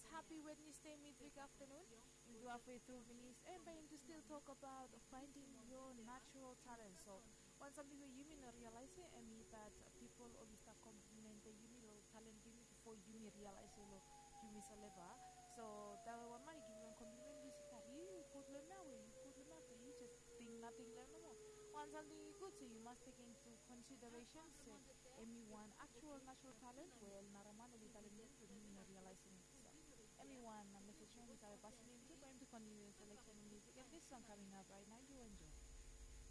happy Wednesday midweek afternoon. Into halfway through Venice and by to still talk about finding your natural talent. So once something you mean realize it and me that people always start compliment the you lo talent you before you me realize it lo you miss a lever. So that one man give you a compliment you say that you could learn that way, you could learn that way, you just think nothing learn no more. Once something is good so you must take into consideration so anyone actual natural talent well naraman ulit talent yun hindi na realizing it. So everyone, message mo sa passing name to going to continue selection of music and this song coming up right now you enjoy.